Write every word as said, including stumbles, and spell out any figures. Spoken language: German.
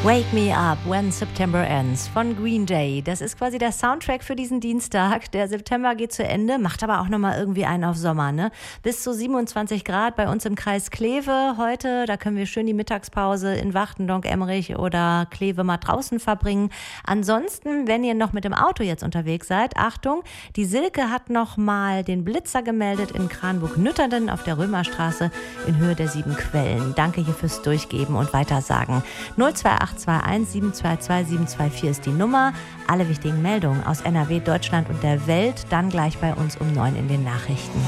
Wake Me Up When September Ends von Green Day. Das ist quasi der Soundtrack für diesen Dienstag. Der September geht zu Ende, macht aber auch nochmal irgendwie einen auf Sommer, ne? Bis zu siebenundzwanzig Grad bei uns im Kreis Kleve heute. Da können wir schön die Mittagspause in Wachten, Donk-Emmerich oder Kleve mal draußen verbringen. Ansonsten, wenn ihr noch mit dem Auto jetzt unterwegs seid, Achtung, die Silke hat nochmal den Blitzer gemeldet in Kranburg-Nütterden auf der Römerstraße in Höhe der sieben Quellen. Danke hier fürs Durchgeben und Weitersagen. null zwei acht zwei eins sieben zwei zwei sieben zwei vier ist die Nummer. Alle wichtigen Meldungen aus N R W, Deutschland und der Welt dann gleich bei uns um neun in den Nachrichten.